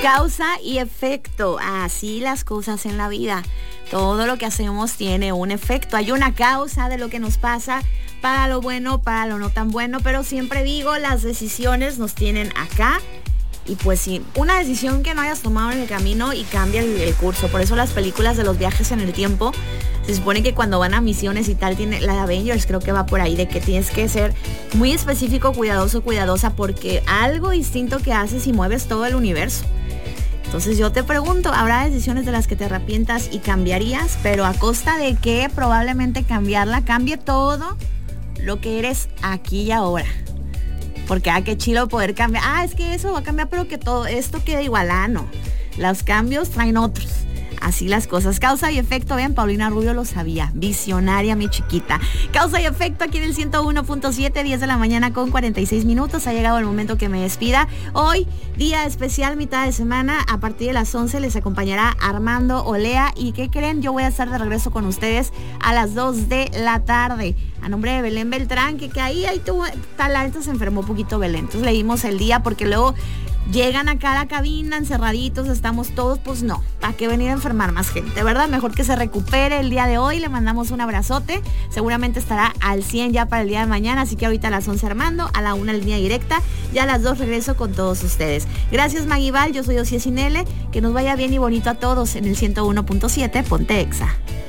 Causa y efecto, así las cosas en la vida. Todo lo que hacemos tiene un efecto. Hay una causa de lo que nos pasa, para lo bueno, para lo no tan bueno, pero siempre digo, las decisiones nos tienen acá. Y pues sí, una decisión que no hayas tomado en el camino y cambia el curso. Por eso las películas de los viajes en el tiempo, se supone que cuando van a misiones y tal, tiene la de Avengers, creo que va por ahí, de que tienes que ser muy específico, cuidadoso, cuidadosa, porque algo distinto que haces y mueves todo el universo. Entonces yo te pregunto, ¿habrá decisiones de las que te arrepientas y cambiarías? Pero a costa de que probablemente cambiarla cambie todo lo que eres aquí y ahora. Porque qué chido poder cambiar. Es que eso va a cambiar, pero que todo esto quede igual. No. Los cambios traen otros. Así las cosas. Causa y efecto. Vean, Paulina Rubio lo sabía. Visionaria, mi chiquita. Causa y efecto aquí en el 101.7, 10 de la mañana con 46 minutos. Ha llegado el momento que me despida. Hoy, día especial, mitad de semana. A partir de las 11 les acompañará Armando Olea. ¿Y qué creen? Yo voy a estar de regreso con ustedes a las 2 de la tarde. A nombre de Belén Beltrán, que ahí tuvo talento, se enfermó un poquito Belén. Entonces leímos el día porque luego llegan acá a la cabina encerraditos, estamos todos, pues no, ¿para qué venir a enfermar más gente? ¿Verdad? Mejor que se recupere el día de hoy, le mandamos un abrazote, seguramente estará al 100 ya para el día de mañana, así que ahorita a las 11 Armando, a la 1 línea directa, ya a las 2 regreso con todos ustedes. Gracias Maguibal, yo soy Ocié Sinele, que nos vaya bien y bonito a todos en el 101.7, Ponte Exa.